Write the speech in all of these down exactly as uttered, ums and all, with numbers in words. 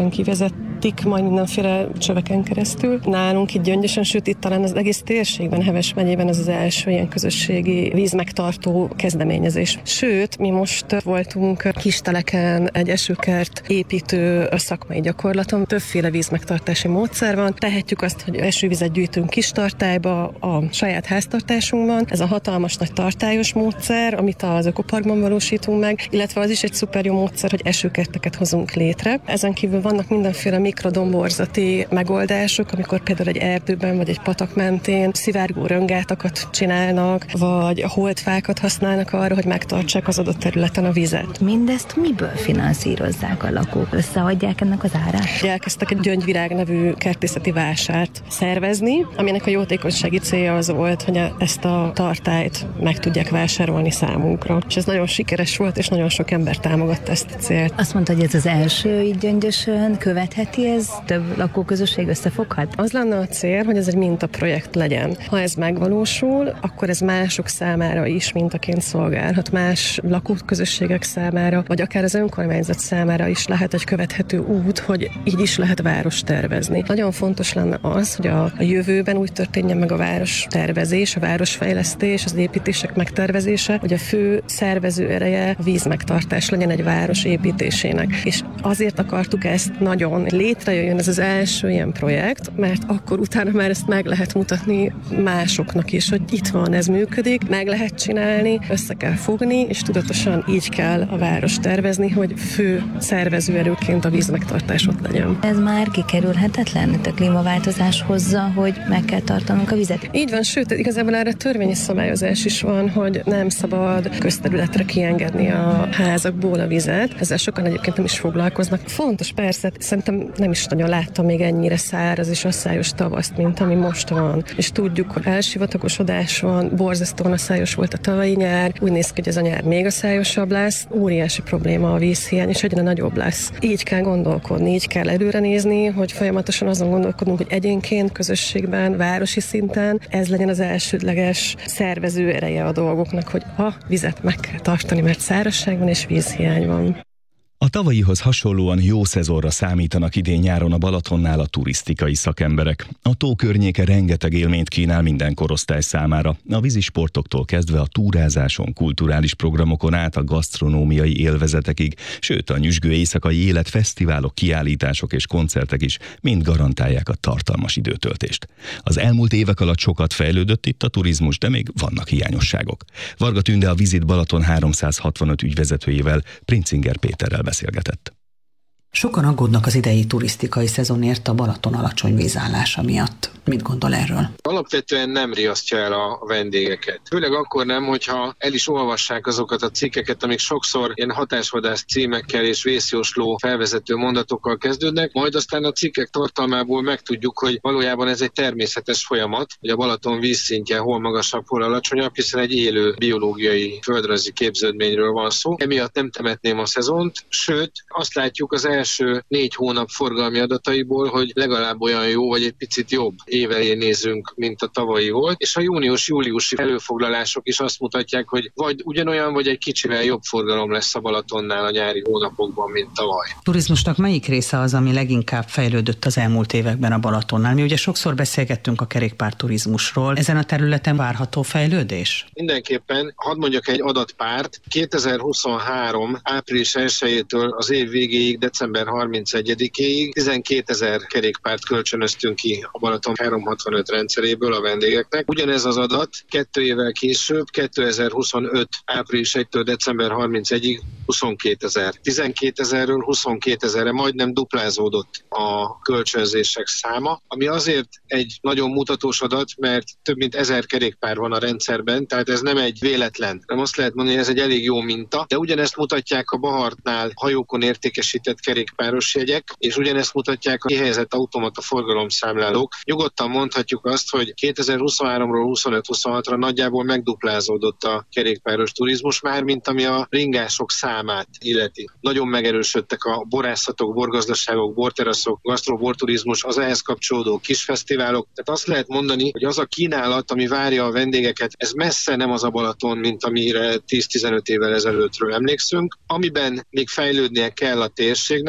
szépen kivezetik, majd mindenféle csöveken keresztül. Nálunk itt Gyöngyösön, sőt itt talán az egész térségben, Heves megyében ez az első ilyen közösségi vízmegtartó kezdeményezés. Sőt, mi most voltunk Kisteleken egy esőkert építő szakmai gyakorlaton. Többféle vízmegtartási módszer van. Tehetjük azt, hogy esővizet gyűjtünk kis tartályba a saját háztartásunkban. Ez a hatalmas nagy tartályos módszer, amit az ökoparkban valósítunk meg, illetve az is egy szuper jó módszer, hogy esőkerteket hozunk létre. Ezen kívül vannak mindenféle mikrodomborzati megoldások, amikor például egy erdőben vagy egy patak mentén szivárgó röngátakat csinálnak, vagy a holdfákat használnak arra, hogy megtartsák az adott területen a vizet. Mindezt miből finanszírozzák a lakók? Összeadják ennek az árát? Elkezdtek egy Gyöngyvirág nevű kertészeti vásárt szervezni, aminek a jótékonysági célja az volt, hogy ezt a tartályt meg tudják vásárolni számunkra. És ez nagyon sikeres volt, és nagyon sok ember támogatta ezt a célt. Azt mondta, hogy ez az első így Gyöngyösön, követheti ez? Több lakóközösség összefoghat? Az lenne a cél, hogy ez egy mintaprojekt legyen. Ha ez megvalósul, akkor ez mások számára is mintaként szolgálhat, más lakóközösségek számára, vagy akár az önkormányzat számára is lehet egy követhető út, hogy így is lehet város tervezni. Nagyon fontos lenne az, hogy a, a jövőben úgy történjen meg a város tervezés, a városfejlesztés, az építések megtervezése, hogy a fő szervező ereje a vízmegtartás legyen egy város építésének. És azért akartuk ezt nagyon létrejöjjön ez az első ilyen projekt, mert akkor utána már ezt meg lehet mutatni másoknak is, hogy itt van, ez működik, meg lehet csinálni, össze kell fogni, és tudatosan így kell a város tervezni, hogy fő szervezőerőként a vízmegtartás ott legyen. Ez már kikerülhetetlen? A klímaváltozás hozza, hogy meg kell tartanunk a vizet? Így van, sőt, igazából erre törvényi szabályozás is van, hogy nem szabad közterületre kiengedni a házakból a vizet. Ezzel sokan egyébként nem is foglalkoznak. Fontos persze, szerintem nem is nagyon láttam még ennyire száraz és asszályos tavaszt, mint ami most van. És tudjuk, hogy elsivatagosodás van, borzasztóan asszályos volt a tavalyi nyár, úgy néz ki, hogy ez a nyár még asszályosabb lesz, óriási probléma a vízhiány, és egyre nagyobb lesz. Így kell gondolkodni, így kell előre nézni, hogy folyamatosan azon gondolkodunk, hogy egyénként, közösségben, városi szinten ez legyen az elsődleges szervező ereje a dolgoknak, hogy a vizet meg kell tartani, mert szárazság van és vízhiány van. A tavalyihoz hasonlóan jó szezonra számítanak idén nyáron a Balatonnál a turisztikai szakemberek. A tó környéke rengeteg élményt kínál minden korosztály számára, a vízisportoktól kezdve a túrázáson, kulturális programokon át a gasztronómiai élvezetekig, sőt a nyüzsgő éjszakai élet, fesztiválok, kiállítások és koncertek is mind garantálják a tartalmas időtöltést. Az elmúlt évek alatt sokat fejlődött itt a turizmus, de még vannak hiányosságok. Varga Tünde a Visit Balaton háromszázhatvanöt ügyvezetőjével, Princinger Péterrel beszélgetett. Sokan aggódnak az idei turisztikai szezonért a Balaton alacsony vízállása miatt. Mit gondol erről? Alapvetően nem riasztja el a vendégeket. Főleg akkor nem, hogyha el is olvassák azokat a cikkeket, amik sokszor ilyen hatásvadász címekkel és vészjósló felvezető mondatokkal kezdődnek, majd aztán a cikkek tartalmából megtudjuk, hogy valójában ez egy természetes folyamat, hogy a Balaton vízszintje hol magasabb, hol alacsonyabb, hiszen egy élő biológiai földrajzi képződményről van szó. Emiatt nem temetném a szezont, sőt, azt látjuk az első négy hónap forgalmi adataiból, hogy legalább olyan jó, vagy egy picit jobb évelé nézünk, mint a tavalyi volt, és a június-júliusi előfoglalások is azt mutatják, hogy vagy ugyanolyan, vagy egy kicsivel jobb forgalom lesz a Balatonnál a nyári hónapokban, mint tavaly. A turizmusnak melyik része az, ami leginkább fejlődött az elmúlt években a Balatonnál? Mi ugye sokszor beszélgettünk a kerékpárturizmusról. Ezen a területen várható fejlődés? Mindenképpen, hadd mondjak egy adatpárt. kétezer-huszonhárom április elsejétől az év végéig, december harmincegyedikéig tizenkétezer kerékpárt kölcsönöztünk ki a Balaton háromszázhatvanöt rendszeréből a vendégeknek. Ugyanez az adat kettő évvel később, kétezer-huszonöt április elsejétől december harmincegyedikéig huszonkétezer. tizenkétezerről huszonkétezerre majdnem duplázódott a kölcsönzések száma, ami azért egy nagyon mutatós adat, mert több mint ezer kerékpár van a rendszerben, tehát ez nem egy véletlen. Nem azt lehet mondani, hogy ez egy elég jó minta, de ugyanezt mutatják a Bahartnál hajókon értékesített kerékpáros jegyek, és ugyanezt mutatják a kihelyezett automata forgalomszámlálók. Nyugodtan mondhatjuk azt, hogy kétezer-huszonháromról huszonöt-huszonhatra nagyjából megduplázódott a kerékpáros turizmus, már mint ami a ringások számát illeti. Nagyon megerősödtek a borászatok, borgazdaságok, borteraszok, gasztroborturizmus, az ehhez kapcsolódó kis fesztiválok. Tehát azt lehet mondani, hogy az a kínálat, ami várja a vendégeket, ez messze nem az a Balaton, mint amire tíz-tizenöt évvel ezelőttről emlékszünk. Amiben még fejlődnie kell a térségnek,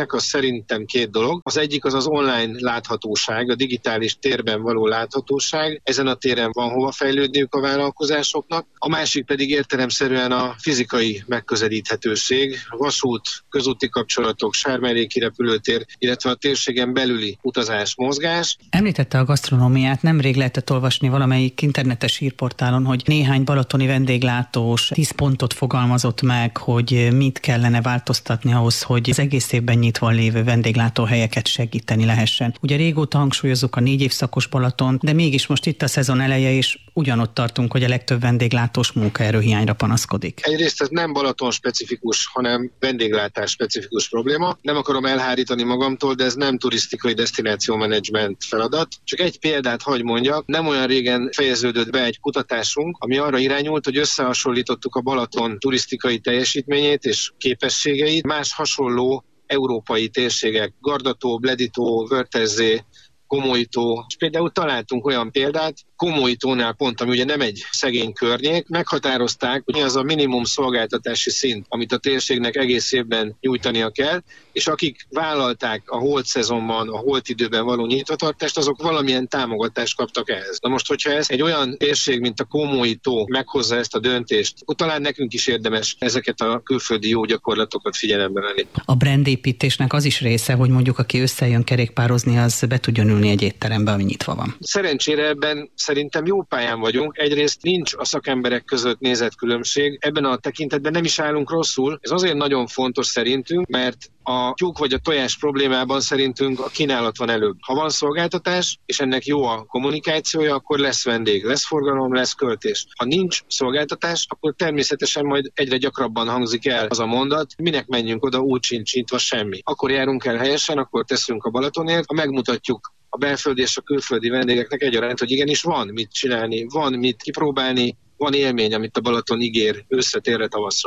vendégeknek, az szerintem két dolog. Az egyik az az online láthatóság, a digitális térben való láthatóság. Ezen a téren van hova fejlődniük a vállalkozásoknak. A másik pedig értelemszerűen a fizikai megközelíthetőség, vasút, közúti kapcsolatok, sármelléki repülőtér, illetve a térségen belüli utazás, mozgás. Említette a gasztronómiát, nemrég lehetett olvasni valamelyik internetes hírportálon, hogy néhány balatoni vendéglátós tíz pontot fogalmazott meg, hogy mit kellene változtatni ahhoz, hogy az egész évben nyitva lévő vendéglátóhelyeket segíteni lehessen. Ugye régóta hangsúlyozzuk a négy évszakos Balaton, de mégis most itt a szezon eleje, és ugyanott tartunk, hogy a legtöbb vendéglátós munkaerőhiányra panaszkodik. Egyrészt ez nem Balaton specifikus, hanem vendéglátás specifikus probléma. Nem akarom elhárítani magamtól, de ez nem turisztikai desztináció menedzsment feladat. Csak egy példát hagy mondjak, nem olyan régen fejeződött be egy kutatásunk, ami arra irányult, hogy összehasonlítottuk a Balaton turisztikai teljesítményét és képességeit más hasonló európai térségek, Gardató, Bleditó, Vörterzé, Komolytó, és például találtunk olyan példát, Komolytónál pont, ami ugye nem egy szegény környék, meghatározták, hogy mi az a minimum szolgáltatási szint, amit a térségnek egész évben nyújtania kell, és akik vállalták a holt szezonban, a holt időben való nyitvatartást, azok valamilyen támogatást kaptak ehhez. Na most, hogyha ez egy olyan térség, mint a Komolytó meghozza ezt a döntést, akkor talán nekünk is érdemes ezeket a külföldi jó gyakorlatokat figyelembe venni. A brandépítésnek az is része, hogy mondjuk aki összejön kerékpározni, az be tudjon ülni egy étterembe, ami nyitva van. Szerencsére ebben szerintem jó pályán vagyunk. Egyrészt nincs a szakemberek között nézetkülönbség. Ebben a tekintetben nem is állunk rosszul. Ez azért nagyon fontos szerintünk, mert a tyúk vagy a tojás problémában szerintünk a kínálat van előbb. Ha van szolgáltatás, és ennek jó a kommunikációja, akkor lesz vendég, lesz forgalom, lesz költés. Ha nincs szolgáltatás, akkor természetesen majd egyre gyakrabban hangzik el az a mondat, minek menjünk oda, úgy sincs nyitva semmi. Akkor járunk el helyesen, akkor teszünk a Balatonért, ha megmutatjuk a belföldi és a külföldi vendégeknek egyaránt, hogy igenis van mit csinálni, van mit kipróbálni, van élmény, amit a Balaton ígér őszre, térre, tavaszra.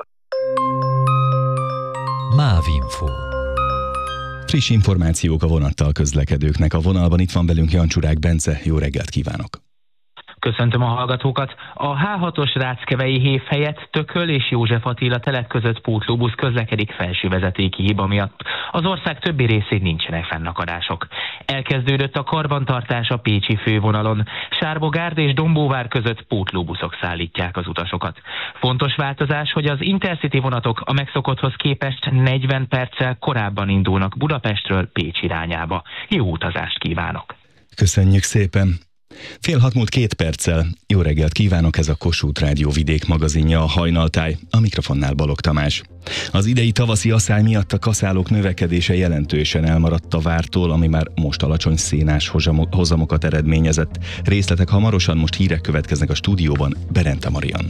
Mávinfo. Friss információk a vonattal közlekedőknek. A vonalban itt van velünk Jancsurák Bence. Jó reggelt kívánok! Köszöntöm a hallgatókat! A há hatos Ráckevei hév helyett Tököl és József Attila telek között pótlóbusz közlekedik felső vezetéki hiba miatt. Az ország többi részén nincsenek fennakadások. Elkezdődött a karbantartás a pécsi fővonalon. Sárbogárd és Dombóvár között pótlóbuszok szállítják az utasokat. Fontos változás, hogy az Intercity vonatok a megszokotthoz képest negyven perccel korábban indulnak Budapestről Pécs irányába. Jó utazást kívánok! Köszönjük szépen! Fél hat múlt két perccel. Jó reggelt kívánok, ez a Kossuth Rádió vidék magazinja, a Hajnaltáj, a mikrofonnál Balogh Tamás. Az idei tavaszi aszály miatt a kaszálók növekedése jelentősen elmaradt a vártól, ami már most alacsony szénás hozamokat eredményezett. Részletek hamarosan, most hírek következnek a stúdióban. Berente Marian.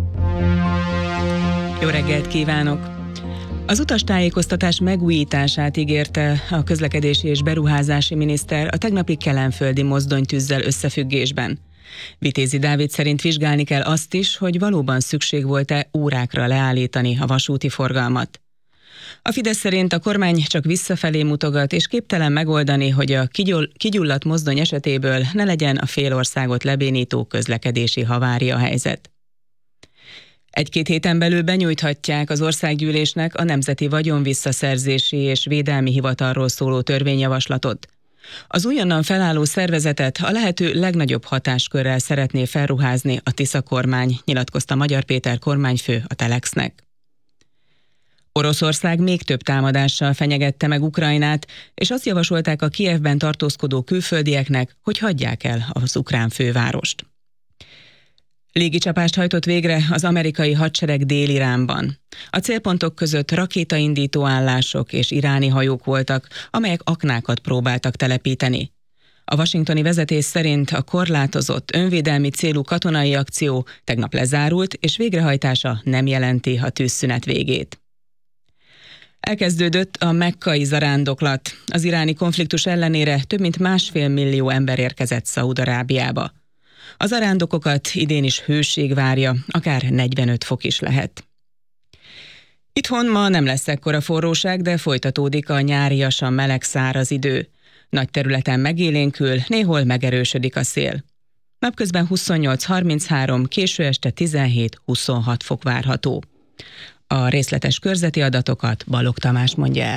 Jó reggelt kívánok! Az utastájékoztatás megújítását ígérte a közlekedési és beruházási miniszter a tegnapi kelenföldi mozdonytűzzel összefüggésben. Vitézi Dávid szerint vizsgálni kell azt is, hogy valóban szükség volt-e órákra leállítani a vasúti forgalmat. A Fidesz szerint a kormány csak visszafelé mutogat, és képtelen megoldani, hogy a kigyull- kigyulladt mozdony esetéből ne legyen a fél országot lebénító közlekedési havária helyzet. Egy-két héten belül benyújthatják az országgyűlésnek a Nemzeti Vagyonvisszaszerzési és Védelmi Hivatalról szóló törvényjavaslatot. Az újonnan felálló szervezetet a lehető legnagyobb hatáskörrel szeretné felruházni a Tisza kormány, nyilatkozta Magyar Péter kormányfő a Telexnek. Oroszország még több támadással fenyegette meg Ukrajnát, és azt javasolták a Kijevben tartózkodó külföldieknek, hogy hagyják el az ukrán fővárost. Légicsapást hajtott végre az amerikai hadsereg Dél-Iránban. A célpontok között rakétaindító állások és iráni hajók voltak, amelyek aknákat próbáltak telepíteni. A washingtoni vezetés szerint a korlátozott, önvédelmi célú katonai akció tegnap lezárult, és végrehajtása nem jelenti a tűzszünet végét. Elkezdődött a mekkai zarándoklat. Az iráni konfliktus ellenére több mint másfél millió ember érkezett Szaúd-Arábiába. Az zarándokokat idén is hőség várja, akár negyvenöt fok is lehet. Itthon ma nem lesz ekkora forróság, de folytatódik a nyáriasan meleg száraz idő. Nagy területen megélénkül, néhol megerősödik a szél. Napközben huszonnyolc harminchárom, késő este tizenhét huszonhat fok várható. A részletes körzeti adatokat Balogh Tamás mondja el.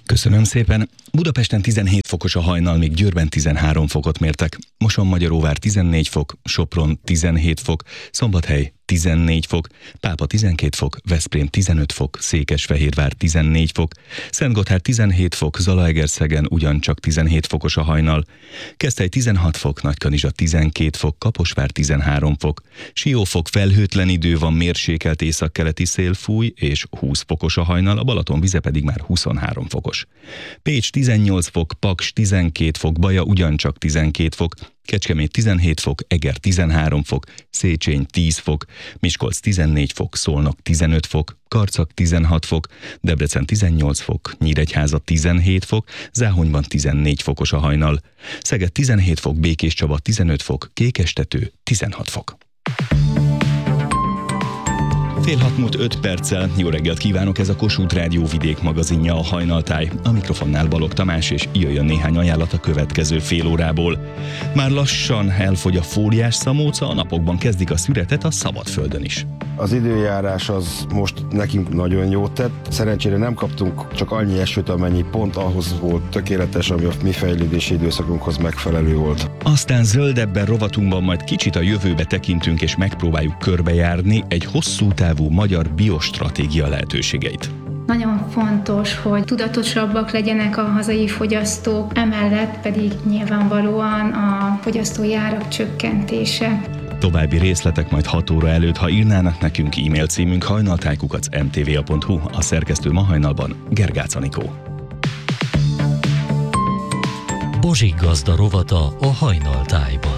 Köszönöm szépen. Budapesten tizenhét fokos a hajnal, míg Győrben tizenhárom fokot mértek. Mosonmagyaróvár tizennégy fok, Sopron tizenhét fok, Szombathely tizennégy fok, Pápa tizenkét fok, Veszprém tizenöt fok, Székesfehérvár tizennégy fok, Szentgotthárd tizenhét fok, Zalaegerszegen ugyancsak tizenhét fokos a hajnal, Keszthely tizenhat fok, Nagykanizsa tizenkét fok, Kaposvár tizenhárom fok, Siófok felhőtlen idő van, mérsékelt északkeleti szél fúj, és húsz fokos a hajnal, a Balaton vize pedig már huszonhárom fokos. Pécs tizennyolc fok, Paks tizenkét fok, Baja ugyancsak tizenkét fok, Kecskemét tizenhét fok, Eger tizenhárom fok, Széchenyi tíz fok, Miskolc tizennégy fok, Szolnok tizenöt fok, Karcag tizenhat fok, Debrecen tizennyolc fok, Nyíregyháza tizenhét fok, Záhonyban tizennégy fokos a hajnal, Szeged tizenhét fok, Békéscsaba tizenöt fok, Kékestető tizenhat fok. Fél hat múlt öt perccel. Jó reggelt kívánok, ez a Kossuth Rádió vidék magazinja, a Hajnaltáj. A mikrofonnál Balogh Tamás, és jöjjön néhány ajánlat a következő fél órából. Már lassan elfogy a fóliás szamóca, a napokban kezdik a szüretet a Szabadföldön is. Az időjárás az most nekünk nagyon jót tett. Szerencsére nem kaptunk csak annyi esőt, amennyi pont ahhoz volt tökéletes, ami a mi fejlődési időszakunkhoz megfelelő volt. Aztán zöldebben rovatunkban majd kicsit a jövőbe tekintünk, és megpróbáljuk körbejárni egy hosszú távú magyar biostratégia lehetőségeit. Nagyon fontos, hogy tudatosabbak legyenek a hazai fogyasztók, emellett pedig nyilvánvalóan a fogyasztói árak csökkentése. További részletek majd hat óra előtt, ha írnának nekünk. E-mail címünk hajnaltáj kukac em té vé á pont hu, a szerkesztő ma hajnalban Gergács Anikó. Bozsik Gazda rovata a Hajnaltájban.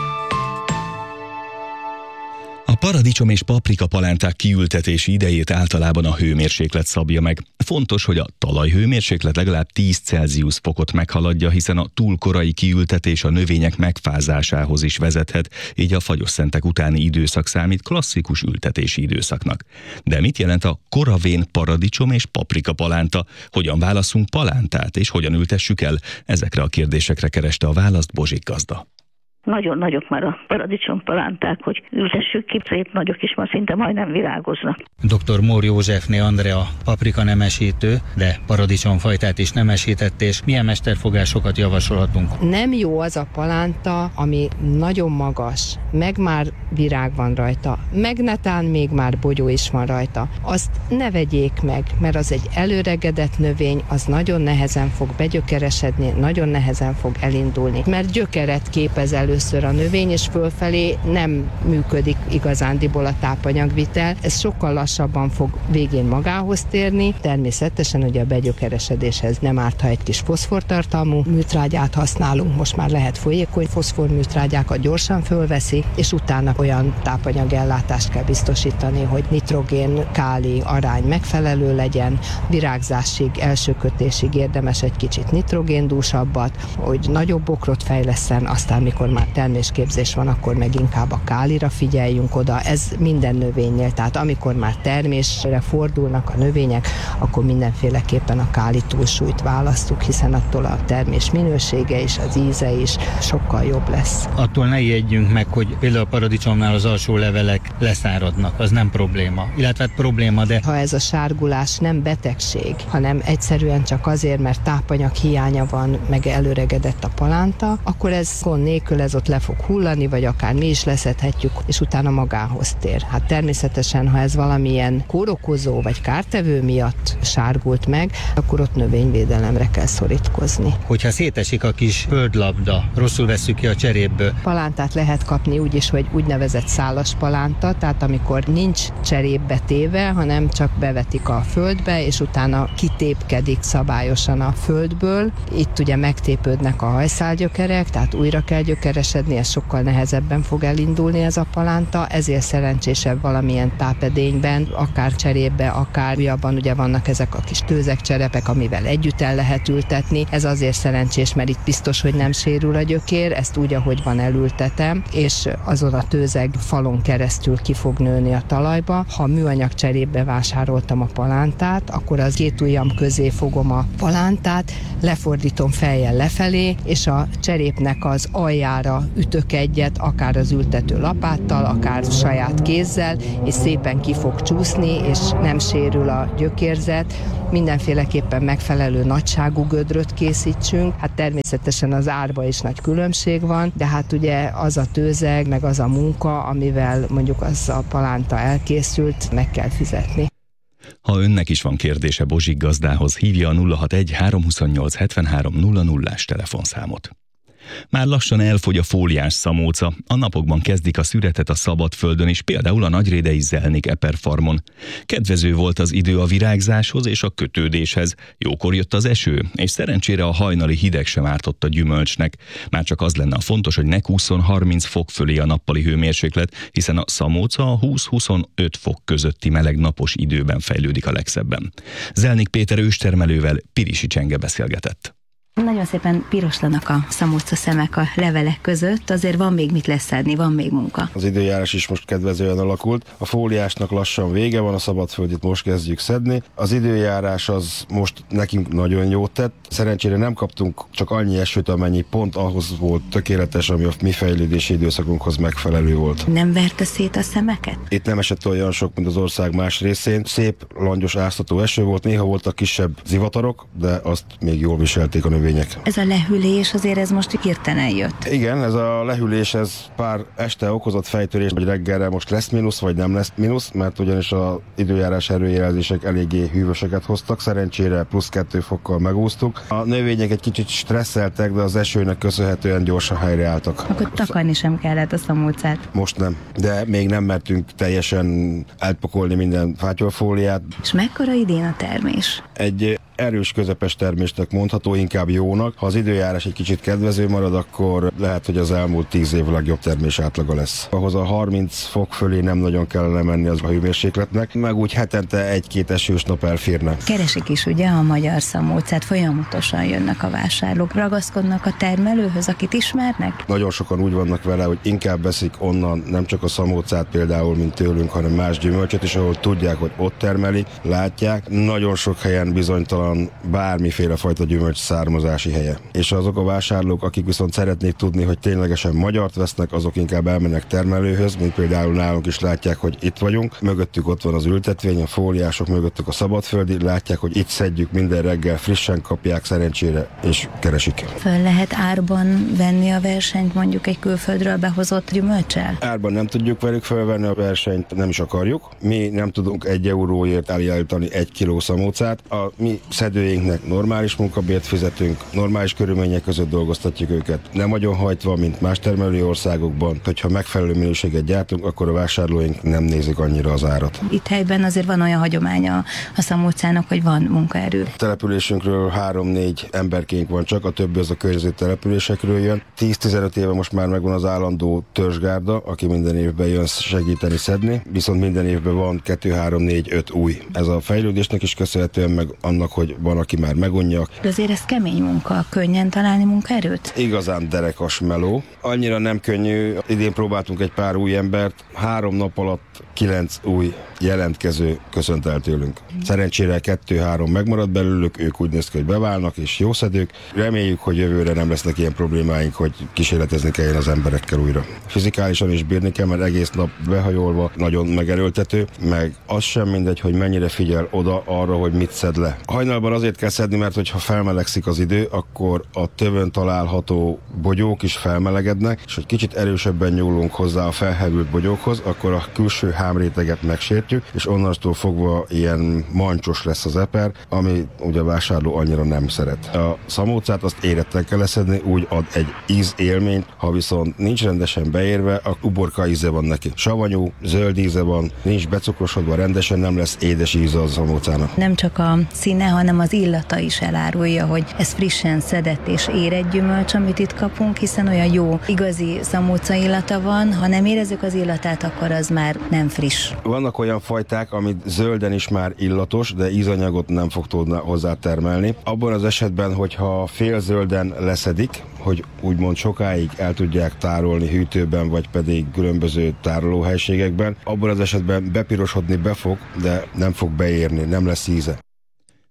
A paradicsom és paprika palánták kiültetési idejét általában a hőmérséklet szabja meg. Fontos, hogy a talajhőmérséklet legalább tíz Celsius fokot meghaladja, hiszen a túl korai kiültetés a növények megfázásához is vezethet, így a fagyosszentek utáni időszak számít klasszikus ültetési időszaknak. De mit jelent a koravén paradicsom és paprika palánta? Hogyan válasszunk palántát, és hogyan ültessük el? Ezekre a kérdésekre kereste a választ Bozsik Gazda. Nagyon nagyok már a paradicsompalánták, hogy ültessük ki, szép nagyok is, ma szinte majdnem virágoznak. doktor Mór Józsefné Andrea paprika nemesítő, de paradicsomfajtát is nemesített, és milyen mesterfogásokat javasolhatunk? Nem jó az a palánta, ami nagyon magas, meg már virág van rajta, meg netán még már bogyó is van rajta. Azt ne vegyék meg, mert az egy előregedett növény, az nagyon nehezen fog begyökeresedni, nagyon nehezen fog elindulni, mert gyökeret képez elő először a növény, és fölfelé nem működik igazándiból a tápanyagvitel. Ez sokkal lassabban fog végén magához térni. Természetesen ugye a begyökeresedéshez nem árt, ha egy kis foszfortartalmú műtrágyát használunk. Most már lehet folyékony foszforműtrágyákat, gyorsan fölveszi, és utána olyan tápanyagellátást kell biztosítani, hogy nitrogén-káli arány megfelelő legyen, virágzásig, első kötésig érdemes egy kicsit nitrogéndúsabbat, hogy nagyobb bokrot fejlesszen, aztán mikor már termésképzés van, akkor meg inkább a kálira figyeljünk oda. Ez minden növénynél, tehát amikor már termésre fordulnak a növények, akkor mindenféleképpen a káli túlsúlyt választjuk, hiszen attól a termés minősége és az íze is sokkal jobb lesz. Attól ne ijedjünk meg, hogy például a paradicsomnál az alsó levelek leszáradnak, az nem probléma. Illetve probléma, de... Ha ez a sárgulás nem betegség, hanem egyszerűen csak azért, mert tápanyag hiánya van, meg előregedett a palánta, akkor ez gond nélkül ez ott le fog hullani, vagy akár mi is leszedhetjük, és utána magához tér. Hát természetesen, ha ez valamilyen kórokozó vagy kártevő miatt sárgult meg, akkor ott növényvédelemre kell szorítkozni. Hogyha szétesik a kis földlabda, rosszul vesszük ki a cserépből. Palántát lehet kapni úgy is, hogy úgynevezett szálas palánta, tehát amikor nincs cserépbe téve, hanem csak bevetik a földbe, és utána kitépkedik szabályosan a földből. Itt ugye megtépődnek a hajszálgyökerek, tehát újra kell gyökeresedni, ez sokkal nehezebben fog elindulni ez a palánta, ezért szerencsésebb valamilyen tápedényben, akár cserépbe, akár újabban ugye vannak ezek a kis tőzek cserepek, amivel együtt el lehet ültetni. Ez azért szerencsés, mert itt biztos, hogy nem sérül a gyökér, ezt úgy, ahogy van elültetem, és azon a tőzeg falon keresztül ki fog nőni a talajba. Ha műanyag cserépbe vásároltam a palántát, akkor az két ujjam közé fogom a palántát, lefordítom fejjel lefelé, és a cserépnek az aljára talajra ütök egyet, akár az ültető lapáttal, akár saját kézzel, és szépen ki fog csúszni, és nem sérül a gyökérzet. Mindenféleképpen megfelelő nagyságú gödröt készítsünk. Hát természetesen az árba is nagy különbség van, de hát ugye az a tőzeg, meg az a munka, amivel mondjuk az a palánta elkészült, meg kell fizetni. Ha önnek is van kérdése Bozsik gazdához, hívja a nulla hatvanegy háromszázhuszonnyolc hetvenhárom nulla nullás telefonszámot. Már lassan elfogy a fóliás szamóca, a napokban kezdik a szüretet a Szabadföldön is, például a nagyrédei Zelnik Eperfarmon. Kedvező volt az idő a virágzáshoz és a kötődéshez, jókor jött az eső, és szerencsére a hajnali hideg sem ártott a gyümölcsnek. Már csak az lenne a fontos, hogy ne kússzon harminc fok fölé a nappali hőmérséklet, hiszen a szamóca a húsz-huszonöt fok közötti meleg napos időben fejlődik a legszebben. Zelnik Péter őstermelővel Pirisi Csenge beszélgetett. Nagyon szépen piroslanak a szamóca szemek a levelek között, azért van még mit leszedni, van még munka. Az időjárás is most kedvezően alakult. A fóliásnak lassan vége van, a Szabadföldit most kezdjük szedni. Az időjárás az most nekünk nagyon jót tett. Szerencsére nem kaptunk csak annyi esőt, amennyi pont ahhoz volt tökéletes, ami a mi fejlődési időszakunkhoz megfelelő volt. Nem verte szét a szemeket? Itt nem esett olyan sok, mint az ország más részén. Szép, langyos, áztató eső volt, néha voltak kisebb zivatarok, de azt még jól viselték a növények. Ez a lehűlés azért ez most hirtelen jött. Igen, ez a lehűlés, ez pár este okozott fejtörést, vagy reggelre most lesz mínusz, vagy nem lesz mínusz, mert ugyanis az időjárás előjelzések eléggé hűvöseket hoztak, szerencsére plusz kettő fokkal megúsztuk. A növények egy kicsit stresszeltek, de az esőnek köszönhetően gyorsan helyreálltak. Akkor takarni sem kellett a szamócát. Most nem, de még nem mertünk teljesen elpakolni minden fátyolfóliát. És mekkora idén a termés? Egy erős közepes termésnek mondható, inkább jónak. Ha az időjárás egy kicsit kedvező marad, akkor lehet, hogy az elmúlt tíz év legjobb termés átlaga lesz. Ahhoz a harminc fok fölé nem nagyon kellene menni az a hőmérsékletnek, meg úgy hetente egy-két esős nap elférne. Keresik is ugye a magyar szamócát, folyamatosan jönnek a vásárlók, ragaszkodnak a termelőhöz, akit ismernek? Nagyon sokan úgy vannak vele, hogy inkább veszik onnan nem csak a szamócát például, mint tőlünk, hanem más gyümölcsöt is, ahol tudják, hogy ott termeli, látják. Nagyon sok helyen bizonytalan bármiféle fajta gyümölcs származási helye. És azok a vásárlók, akik viszont szeretnék tudni, hogy ténylegesen magyart vesznek, azok inkább elmennek termelőhöz, mint például nálunk is látják, hogy itt vagyunk. Mögöttük ott van az ültetvény, a fóliások mögöttük a szabadföldi, látják, hogy itt szedjük minden reggel, frissen kapják szerencsére, és keresik. Föl lehet árban venni a versenyt mondjuk egy külföldről behozott gyümölccsel? Árban nem tudjuk velük felvenni a versenyt, nem is akarjuk. Mi nem tudunk egy euróért elállítani egy kiló szamócát. A mi szedőinknek normális munkabért fizetünk, normális körülmények között dolgoztatjuk őket. Nem nagyon hajtva, mint más termelő országokban, hogyha megfelelő minőséget gyártunk, akkor a vásárlóink nem nézik annyira az árat. Itt helyben azért van olyan hagyománya a szamócának, hogy van munkaerő. A településünkről három-négy emberkénk van csak, a többi az a környező településekről jön. tíz-tizenöt éve most már megvan az állandó törzsgárda, aki minden évben jön segíteni szedni, viszont minden évben van kettő-három-négy-öt új. Ez a fejlődésnek is köszönhetően, meg annak, hogy van, aki már megunja. De azért ez kemény munka, könnyen találni munkaerőt? Igazán derekas meló. Annyira nem könnyű. Idén próbáltunk egy pár új embert. Három nap alatt kilenc új jelentkező köszönt el tőlünk. Szerencsére kettő-három megmarad belőlük, ők úgy néz ki, hogy beválnak és jó szedők. Reméljük, hogy jövőre nem lesznek ilyen problémáink, hogy kísérletezni kelljen az emberekkel újra. Fizikálisan is bírni kell, mert egész nap behajolva nagyon megerőltető, meg az sem mindegy, hogy mennyire figyel oda arra, hogy mit szed le. Hajnalban azért kell szedni, mert hogyha felmelegszik az idő, akkor a tövön található bogyók is felmelegednek, és hogy kicsit erősebben nyúlunk hozzá a felhevült bogyókhoz, akkor a külső hámréteget megsértjük, és onnantól fogva ilyen mancsos lesz az eper, ami ugye a vásárló annyira nem szeret. A szamócát azt érettel kell leszedni, úgy ad egy íz élményt, ha viszont nincs rendesen beérve, a uborka íze van neki. Savanyú, zöld íze van, nincs becukrosodva rendesen, nem lesz édes íze az szamócának. Nem csak a színe, hanem az illata is elárulja, hogy ez frissen szedett és érett gyümölcs, amit itt kapunk, hiszen olyan jó, igazi szamóca illata van, ha nem érezzük az illatát, akkor az már nem friss. Vannak olyan fajták, amit zölden is már illatos, de ízanyagot nem fog tudni hozzá termelni. Abban az esetben, hogyha félzölden leszedik, hogy úgymond sokáig el tudják tárolni hűtőben, vagy pedig különböző tárolóhelységekben, abban az esetben bepirosodni be fog, de nem fog beérni, nem lesz íze.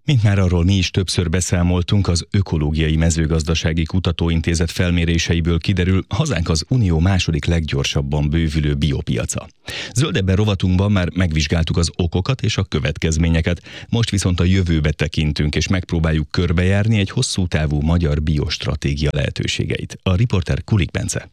Mint már arról mi is többször beszámoltunk, az Ökológiai Mezőgazdasági Kutatóintézet felméréseiből kiderül, hazánk az Unió második leggyorsabban bővülő biopiaca. Zöldebben rovatunkban már megvizsgáltuk az okokat és a következményeket, most viszont a jövőbe tekintünk és megpróbáljuk körbejárni egy hosszú távú magyar biostratégia lehetőségeit. A riporter Kulik Bence.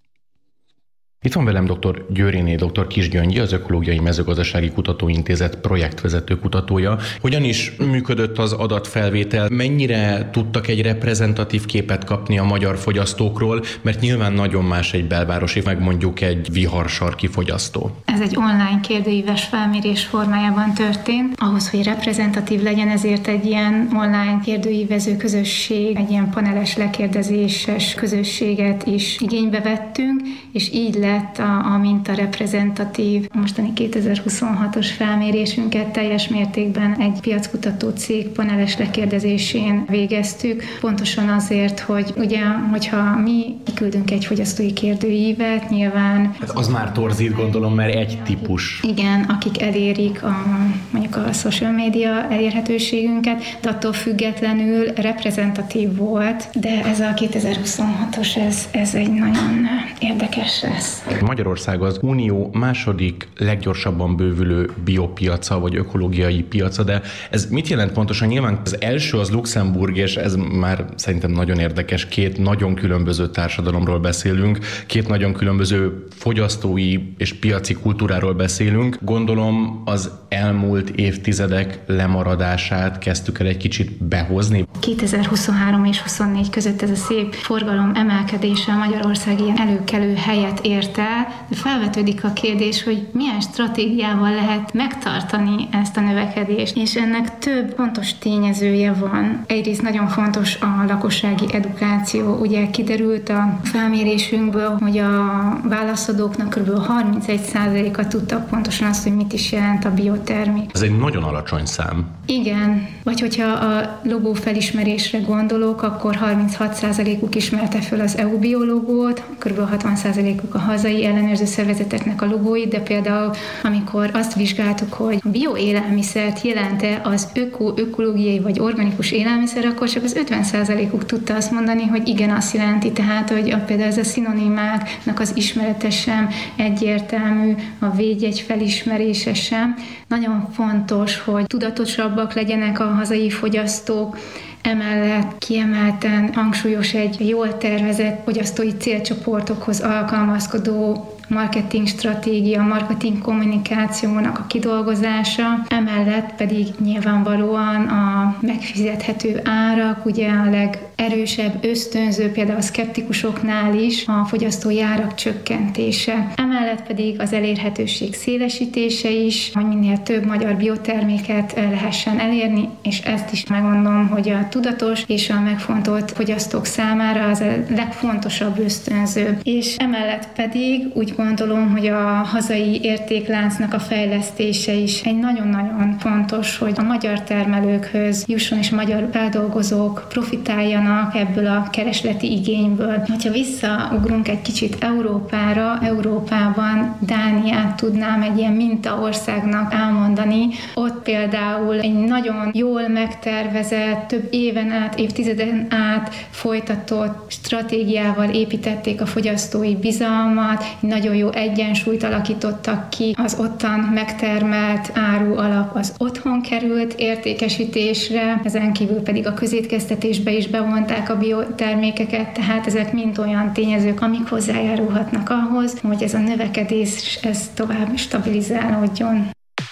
Itt van velem dr. Győriné, dr. Kiss Gyöngyi, az Ökológiai Mezőgazdasági Kutatóintézet projektvezető kutatója. Hogyan is működött az adatfelvétel? Mennyire tudtak egy reprezentatív képet kapni a magyar fogyasztókról? Mert nyilván nagyon más egy belvárosi, meg mondjuk egy viharsarki fogyasztó. Ez egy online kérdőíves felmérés formájában történt. Ahhoz, hogy reprezentatív legyen, ezért egy ilyen online kérdőívező közösség, egy ilyen paneles lekérdezéses közösséget is igénybe vettünk, és így lett a, a minta reprezentatív. Mostani kétezer-huszonhatos felmérésünket teljes mértékben egy piackutató cég paneles lekérdezésén végeztük, pontosan azért, hogy ugye, hogyha mi küldünk egy fogyasztói kérdőívet, nyilván... Ez az már torzít, gondolom, mert egy típus. Igen, akik elérik a, mondjuk a social media elérhetőségünket, de attól függetlenül reprezentatív volt, de ez a kétezer-huszonhatos, ez, ez egy nagyon érdekes lesz. Magyarország az Unió második leggyorsabban bővülő biopiaca, vagy ökológiai piaca, de ez mit jelent pontosan? Nyilván az első az Luxemburg, és ez már szerintem nagyon érdekes, két nagyon különböző társadalomról beszélünk, két nagyon különböző fogyasztói és piaci kultúráról beszélünk. Gondolom az elmúlt évtizedek lemaradását kezdtük el egy kicsit behozni. kétezer-huszonhárom és huszonnégy között ez a szép forgalom emelkedése Magyarország ilyen előkelő helyet ért el, de felvetődik a kérdés, hogy milyen stratégiával lehet megtartani ezt a növekedést, és ennek több fontos tényezője van. Egyrészt nagyon fontos a lakossági edukáció. Ugye kiderült a felmérésünkből, hogy a válaszadóknak kb. harmincegy százaléka tudta pontosan azt, hogy mit is jelent a biotermék. Ez egy nagyon alacsony szám. Igen, vagy hogyha a logó felismerésre gondolok, akkor harminchat százalékuk ismerte föl az é u biologót, kb. hatvan százalékuk a hazai ellenőrző szervezeteknek a logóit, de például amikor azt vizsgáltuk, hogy bioélelmiszert jelent-e az öko, ökológiai vagy organikus élelmiszer, akkor csak az ötven százalékuk tudta azt mondani, hogy igen, azt jelenti, tehát, hogy a, például ez a szinonimáknak az ismerete sem egyértelmű, a védjegy felismerése sem. Nagyon fontos, hogy tudatosabbak legyenek a hazai fogyasztók, emellett kiemelten hangsúlyos egy jól tervezett fogyasztói célcsoportokhoz alkalmazkodó marketing stratégia, marketing kommunikációnak a kidolgozása, emellett pedig nyilvánvalóan a megfizethető árak, ugye a legerősebb ösztönző például a szkeptikusoknál is a fogyasztói árak csökkentése. Emellett pedig az elérhetőség szélesítése is, hogy minél több magyar bioterméket lehessen elérni, és ezt is megmondom, hogy a tudatos és a megfontolt fogyasztók számára az a legfontosabb ösztönző. És emellett pedig úgy gondolom, hogy a hazai értékláncnak a fejlesztése is egy nagyon-nagyon fontos, hogy a magyar termelőkhöz jusson, és a magyar feldolgozók profitáljanak ebből a keresleti igényből. Ha visszaugrunk egy kicsit Európára, Európában Dániát tudnám egy ilyen mintaországnak elmondani. Ott például egy nagyon jól megtervezett, több éven át, évtizeden át folytatott stratégiával építették a fogyasztói bizalmat, nagyon jó egyensúlyt alakítottak ki, az ottan megtermelt áru alap az otthon került értékesítésre, ezen kívül pedig a közétkeztetésbe is bevonták a biotermékeket, tehát ezek mind olyan tényezők, amik hozzájárulhatnak ahhoz, hogy ez a növekedés ez tovább stabilizálódjon.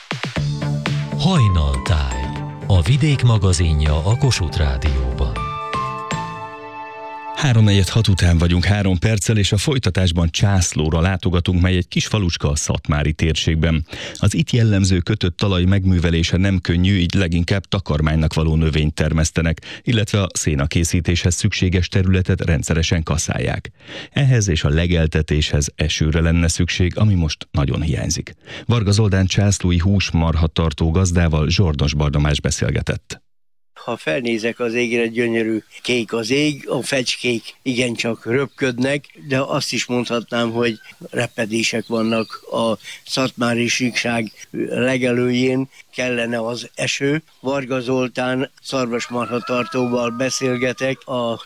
Hajnaltáj, a Vidék magazinja a Kossuth Rádióban. háromnegyed hat után vagyunk három perccel, és a folytatásban Császlóra látogatunk, mely egy kis falucska a szatmári térségben. Az itt jellemző kötött talaj megművelése nem könnyű, így leginkább takarmánynak való növényt termesztenek, illetve a szénakészítéshez szükséges területet rendszeresen kaszálják. Ehhez és a legeltetéshez esőre lenne szükség, ami most nagyon hiányzik. Varga Zoltán császlói húsmarha tartó gazdával Zsordos Barnabás beszélgetett. Ha felnézek az égre, gyönyörű kék az ég, a fecskék igencsak röpködnek, de azt is mondhatnám, hogy repedések vannak a Szatmári síkság legelőjén, kellene az eső. Varga Zoltán szarvasmarhatartóval beszélgetek, a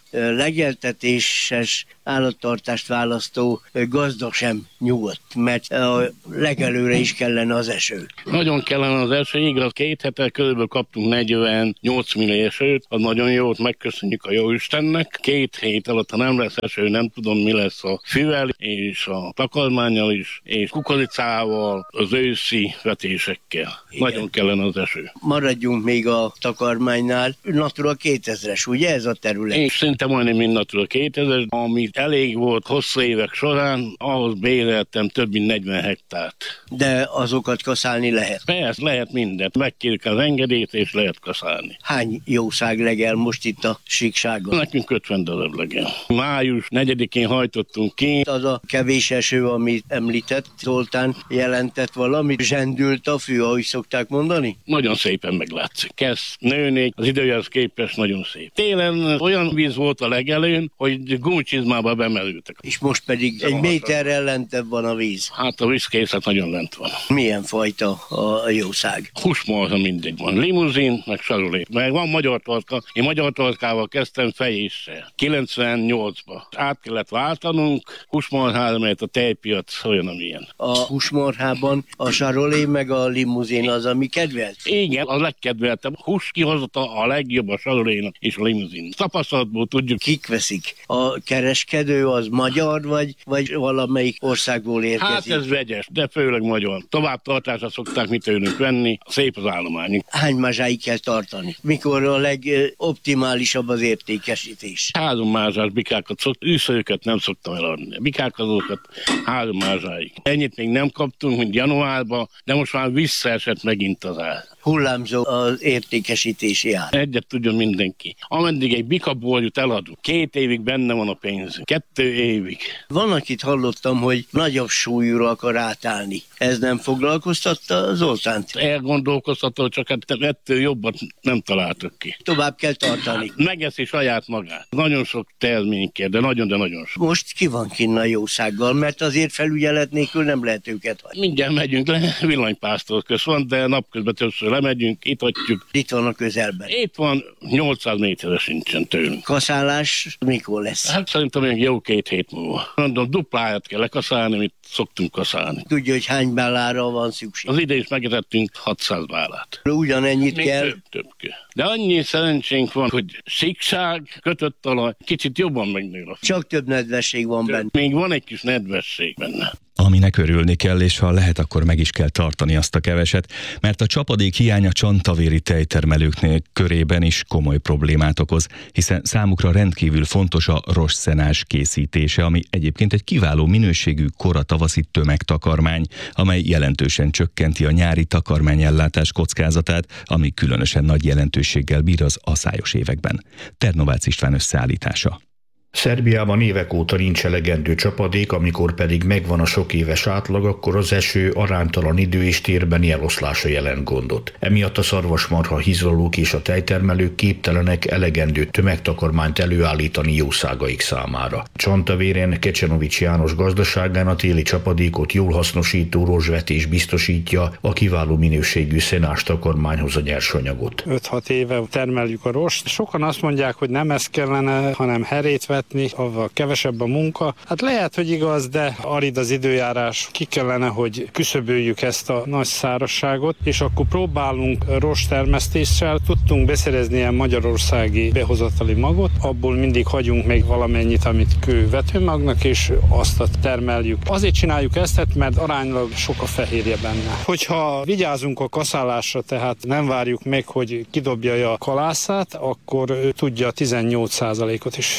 legeltetéses állattartást választó gazda sem nyugodt, mert a legelőre is kellene az eső. Nagyon kellene az eső, igaz, két hete körülbelül kaptunk negyvennyolc millió esőt, az nagyon jót megköszönjük a Jóistennek. Két hét alatt, ha nem lesz eső, nem tudom, mi lesz a füvel és a takarmánnyal is, és kukoricával, az őszi vetésekkel. Igen. Nagyon kellene az eső. Maradjunk még a takarmánynál. Natura kétezres, ugye ez a terület? És szinte majdnem mind Natura kétezer, amit elég volt hosszú évek során, ahhoz béreltem több mint negyven hektárt. De azokat kaszálni lehet? Persze, lehet mindent. Megkérjük az engedélyt, és lehet kaszálni. Hány jószág legel most itt a síkságon? Nekünk ötven darab legel. Május negyedikén hajtottunk ki. Az a kevés eső, amit említett, Zoltán jelentett valamit, zsendült a fű, ahogy szokták mondani? Nagyon szépen meglátszik. Kezd nőni, az időhez képest nagyon szép. Télen olyan víz volt a legelőn, hogy gumcsizmába bemerültek. És most pedig egy méterrel lentebb van a víz. Hát a vízkészlet nagyon lent van. Milyen fajta a jószág? Húsmarha mindegy van. Limuzin, meg sarolé. Meg van magyar tartka. Én magyar tartkával kezdtem fejéssel. kilencvennyolcban. Át kellett váltanunk. Húsmarhára, mert a tejpiac olyan, amilyen. A húsmarhában a sarolé meg a limuzin az, ami kedvelt? Igen, a legkedveltebb. Hús kihozata a legjobb a sarolénak és a limuzin. Tapasztalatból tudjuk. Kik veszik? A kereskedő az magyar, vagy, vagy valamelyik országból érkezik? Hát ez vegyes, de főleg magyar. Továbbtartásra szokták mi tőlünk venni, szép az állományunk. Hány mázsáig kell tartani? Mikor a legoptimálisabb az értékesítés? Három mázsás bikákat szoktam, őszőket nem szoktam eladni. A bikák azokat három mázsáig. Ennyit még nem kaptunk, mint januárban, de most már visszaesett megint az ár. Hullámzó az értékesítési ár. Egyet tudjon mindenki. Ameddig egy bikaborjút eladunk, két évig benne van a pénz. Kettő évig. Van, akit hallottam, hogy nagyobb súlyúra akar átállni. Ez nem foglalkoztatta Zoltánt? Elgondolkoztató, csak ettől jobbat nem találtak ki. Tovább kell tartani. Megeszi saját magát. Nagyon sok termény kér, de nagyon, de nagyon sok. Most ki van kinn a jószággal, mert azért felügyelet nélkül nem lehet őket hagyni. Mindjárt megyünk le, villanypásztor köz van, de napközben többször lemegyünk, itt hagyjuk. Itt van a közelben. Itt van, nyolcszáz méterre sincsen tőlünk. Kaszálás mikor lesz? Hát szerintem még jó két hét múlva. Mondom, dupláját kell lekaszálni, amit szoktunk kaszálni. Tudja, hogy hány bálára van szükség? Az idén is megetettünk hatszáz bálát. Ugyanennyit még kell? Több, több kell. De annyi szerencsénk van, hogy síkság, kötött talaj, kicsit jobban megnő. Csak több nedvesség van több. benne. Még van egy kis nedvesség benne. Aminek örülni kell, és ha lehet, akkor meg is kell tartani azt a keveset, mert a csapadék hiánya csantavéri tejtermelőknél körében is komoly problémát okoz, hiszen számukra rendkívül fontos a rosszenás készítése, ami egyébként egy kiváló minőségű kora tavaszi tömegtakarmány, amely jelentősen csökkenti a nyári takarmányellátás kockázatát, ami különösen nagy jelentőséggel bír az aszályos években. Ternovácz István összeállítása. Szerbiában évek óta nincs elegendő csapadék, amikor pedig megvan a sok éves átlag, akkor az eső aránytalan idő és térbeni eloszlása jelent gondot. Emiatt a szarvasmarha hízlalók és a tejtermelők képtelenek elegendő tömegtakarmányt előállítani jószágaik számára. Csantavérén Kecsenovics János gazdaságán a téli csapadékot jól hasznosító rozsvetés biztosítja a kiváló minőségű szenás takarmányhoz a nyersanyagot. öt-hat éve termeljük a rost. Sokan azt mondják, hogy nem ez kellene, hanem herét vetni, avval kevesebb a munka. Hát lehet, hogy igaz, de arid az időjárás. Ki kellene, hogy küszöböljük ezt a nagy szárazságot, és akkor próbálunk rosttermesztéssel. Tudtunk beszerezni ilyen magyarországi behozatali magot, abból mindig hagyunk még valamennyit, amit kővetőmagnak, és azt termeljük. Azért csináljuk ezt, mert aránylag sok a fehérje benne. Hogyha vigyázunk a kaszálásra, tehát nem várjuk meg, hogy kidobja a kalászát, akkor tudja tizennyolc százalékot is verni.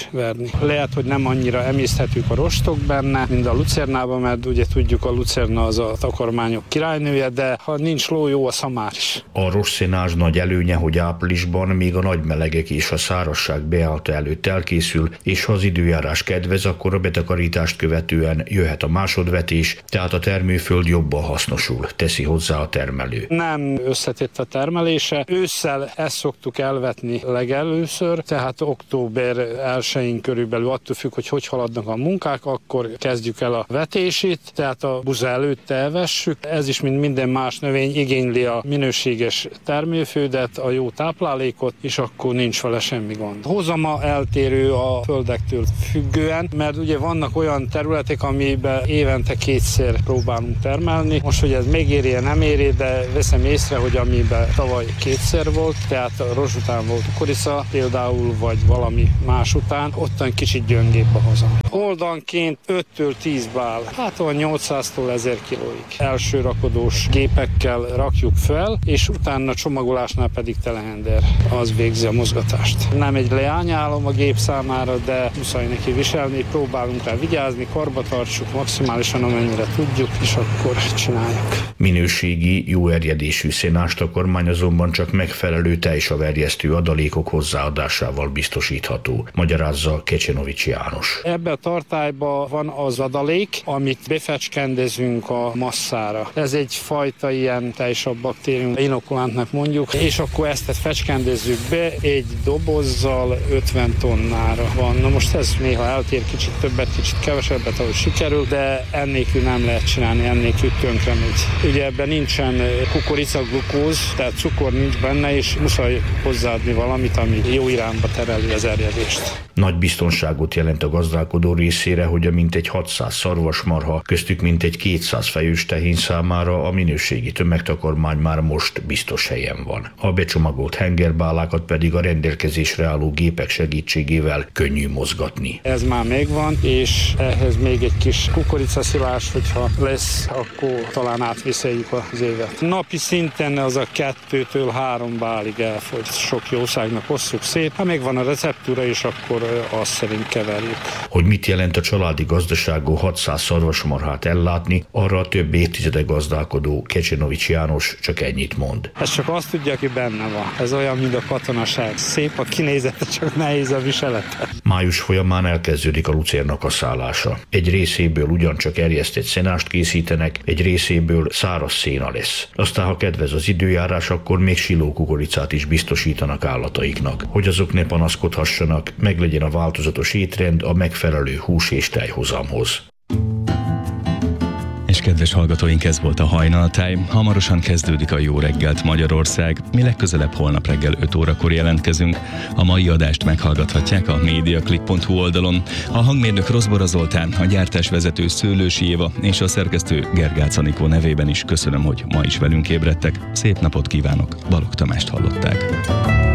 Lehet, hogy nem annyira emészthetők a rostok benne, mint a lucernában, mert ugye tudjuk, a lucerna az a takarmányok királynője, de ha nincs ló, jó a szamár is. A rosszénás nagy előnye, hogy áprilisban még a nagy melegek és a szárazság beállta előtt elkészül, és ha az időjárás kedvez, akkor a betakarítást követően jöhet a másodvetés, tehát a termőföld jobban hasznosul, teszi hozzá a termelő. Nem összetett a termelése. Ősszel ezt szoktuk elvetni legelőször, tehát október elsején körülbelül attól függ, hogy hogy haladnak a munkák, akkor kezdjük el a vetését, tehát a buza előtt elvessük. Ez is, mint minden más növény, igényli a minőséges termőföldet, a jó táplálékot, és akkor nincs vele semmi gond. Hozama eltérő a földektől függően, mert ugye vannak olyan területek, amiben évente kétszer próbálunk termelni. Most, hogy ez megéri, nem éri, de veszem észre, hogy amiben tavaly kétszer volt, tehát a rozs után volt kukorica például, vagy valami más után, ottan kicsit gyöngébb a hozam. Oldanként öttől tízbe áll, hát olyan nyolcszáztól ezer kilóig. Első rakodós gépekkel rakjuk fel, és utána csomagolásnál pedig telehender, az végzi a mozgatást. Nem egy leányálom a gép számára, de muszáj neki viselni, próbálunk rá vigyázni, karba tartsuk maximálisan, amennyire tudjuk, és akkor csináljuk. Minőségi, jó erjedésű szénástakarmány azonban csak megfelelő tejsaverjesztő adalékok hozzáadásával biztosítható, magyarázza Kecsenovics János. Ebben a tartályban van az adalék, amit befecskendezünk a masszára. Ez egy fajta ilyen tejsav-baktérium, inokulántnak mondjuk, és akkor ezt fecskendezzük be egy dobozzal ötven tonnára van. Na most ez néha eltér kicsit többet, kicsit kevesebbet, ahogy sikerül, de ennélkül nem lehet csinálni, ennélkül tönkre megy. Ugye ebben nincsen kukoricaglukóz, tehát cukor nincs benne, és muszáj hozzáadni valamit, ami jó irányba tereli az erjedést. Nagy biztonságot jelent a gazdálkodó részére, hogy a mintegy hatszáz szarvasmarha, köztük mintegy kétszáz fejős tehén számára a minőségi tömegtakarmány már most biztos helyen van. A becsomagolt hengerbálákat pedig a rendelkezésre álló gépek segítségével könnyű mozgatni. Ez már megvan, és ehhez még egy kis kukoricaszilás, hogyha lesz, akkor talán átviszeljük az évet. Napi szinten az a kettőtől három bálig elfogy. Sok jószágnak osszuk szét. Ha megvan a receptúra is, akkor azt szerint keverjük. Hogy mit jelent a családi gazdaságú hatszáz szarvasmarhát ellátni, arra a több évtizede gazdálkodó Kecsenovics János csak ennyit mond. Ez csak azt tudja, aki benne van. Ez olyan, mint a katonaság. Szép a kinézete, csak nehéz a viselete. Május folyamán elkezdődik a lucerna kaszállása. Egy részéből ugyancsak erjesztett szenást készítenek, egy részéből száraz széna lesz. Aztán, ha kedvez az időjárás, akkor még siló kukoricát is biztosítanak állataiknak. Hogy azok ne panaszkodhassanak, meglegyen a változatos étrend a megfelelő hús és tejhozamhoz. És kedves hallgatóink, ez volt a Hajnaltáj. Hamarosan kezdődik a Jó reggelt Magyarország. Mi legközelebb holnap reggel öt órakor jelentkezünk. A mai adást meghallgathatják a mediaclick pont hu oldalon. A hangmérnök Rozbora Zoltán, a gyártásvezető Szőlősi Éva és a szerkesztő Gergác Anikó nevében is köszönöm, hogy ma is velünk ébredtek. Szép napot kívánok, Balogh Tamást hallották.